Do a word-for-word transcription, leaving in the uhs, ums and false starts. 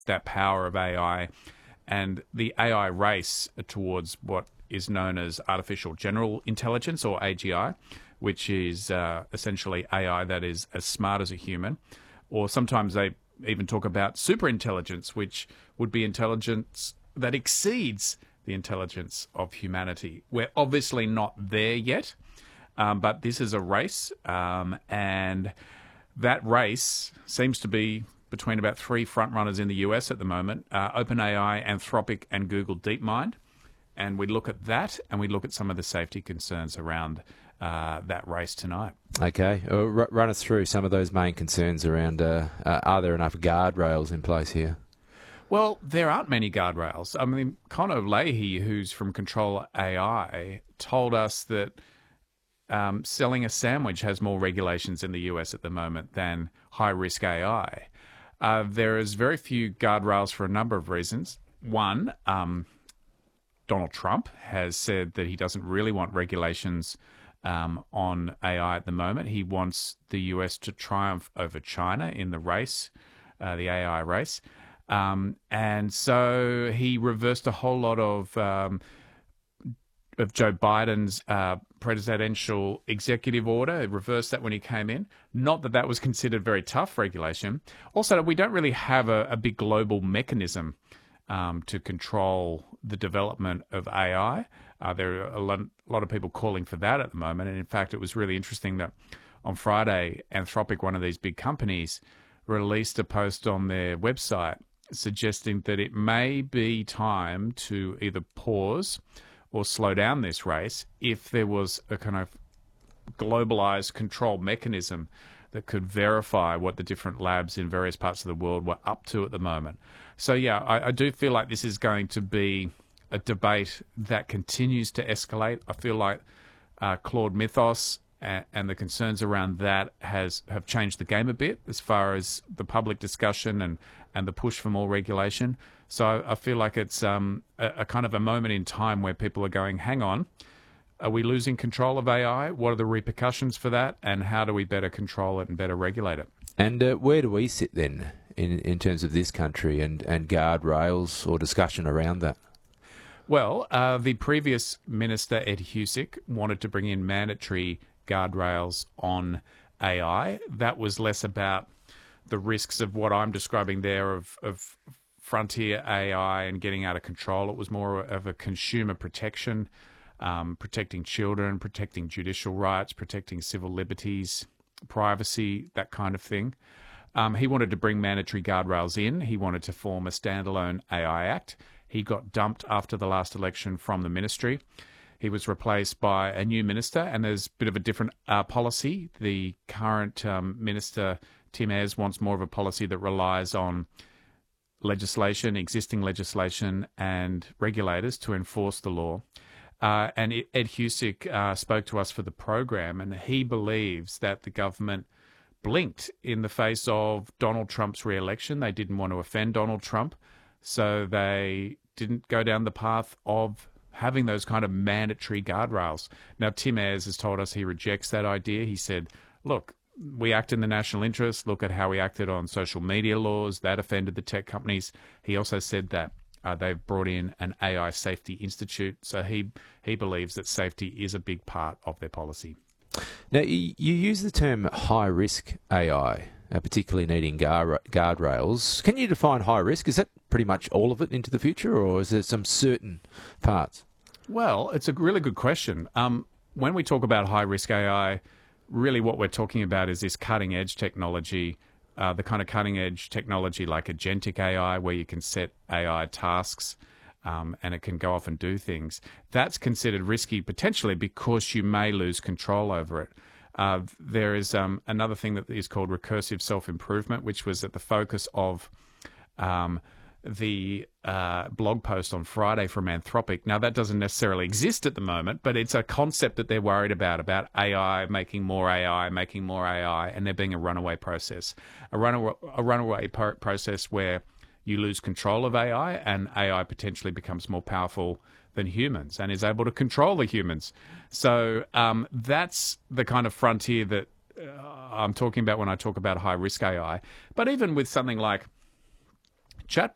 that power of A I and the A I race towards what is known as artificial general intelligence, or A G I, which is uh, essentially A I that is as smart as a human. Or sometimes they even talk about superintelligence, which would be intelligence that exceeds the intelligence of humanity. We're obviously not there yet, um, but this is a race, um, and that race seems to be between about three frontrunners in the U S at the moment, uh, OpenAI, Anthropic, and Google DeepMind. And we look at that, and we look at some of the safety concerns around uh, that race tonight. Okay, uh, r- run us through some of those main concerns around, uh, uh, are there enough guardrails in place here? Well, there aren't many guardrails. I mean, Conor Leahy, who's from Control A I, told us that um, selling a sandwich has more regulations in the U S at the moment than high-risk A I. Uh, there is very few guardrails for a number of reasons. One, um, Donald Trump has said that he doesn't really want regulations um, on A I at the moment. He wants the U S to triumph over China in the race, uh, the A I race. Um, and so he reversed a whole lot of um, of Joe Biden's uh, presidential executive order. He reversed that when he came in. Not that that was considered very tough regulation. Also, we don't really have a, a big global mechanism um, to control the development of A I. Uh, there are a lot, a lot of people calling for that at the moment. And in fact, it was really interesting that on Friday, Anthropic, one of these big companies, released a post on their website suggesting that it may be time to either pause or slow down this race if there was a kind of globalized control mechanism that could verify what the different labs in various parts of the world were up to at the moment. So, yeah, I, I do feel like this is going to be a debate that continues to escalate. I feel like uh, Claude Mythos and, and the concerns around that has have changed the game a bit as far as the public discussion and, and the push for more regulation. So I, I feel like it's um, a, a kind of a moment in time where people are going, hang on, are we losing control of A I? What are the repercussions for that? And how do we better control it and better regulate it? And uh, where do we sit then in, in terms of this country and, and guardrails or discussion around that? Well, uh, the previous minister, Ed Husic, wanted to bring in mandatory guardrails on A I. That was less about the risks of what I'm describing there of, of frontier A I and getting out of control. It was more of a consumer protection, um, protecting children, protecting judicial rights, protecting civil liberties, privacy, that kind of thing. Um, he wanted to bring mandatory guardrails in. He wanted to form a standalone A I Act. He got dumped after the last election from the ministry. He was replaced by a new minister, and there's a bit of a different uh, policy. The current um, minister, Tim Ayres, wants more of a policy that relies on legislation, existing legislation, and regulators to enforce the law. Uh, and Ed Husic uh, spoke to us for the program, and he believes that the government blinked in the face of Donald Trump's re-election. They didn't want to offend Donald Trump, so they didn't go down the path of having those kind of mandatory guardrails. Now, Tim Ayres has told us he rejects that idea. He said, look, we act in the national interest. Look at how we acted on social media laws. That offended the tech companies. He also said that uh, they've brought in an A I Safety Institute. So he, he believes that safety is a big part of their policy. Now, you, you use the term high-risk A I, uh, particularly needing guard, guardrails. Can you define high risk? Is that pretty much all of it into the future, or is there some certain parts? Well, it's a really good question. Um, when we talk about high-risk A I, really what we're talking about is this cutting-edge technology, uh, the kind of cutting-edge technology like agentic A I, where you can set A I tasks um, and it can go off and do things. That's considered risky potentially because you may lose control over it. Uh, there is um, another thing that is called recursive self-improvement, which was at the focus of um, the uh, blog post on Friday from Anthropic. Now, that doesn't necessarily exist at the moment, but it's a concept that they're worried about, about A I, making more A I, making more A I, and there being a runaway process. A runaway, a runaway pro- process where you lose control of A I and A I potentially becomes more powerful than humans and is able to control the humans. So um, that's the kind of frontier that uh, I'm talking about when I talk about high-risk A I. But even with something like chat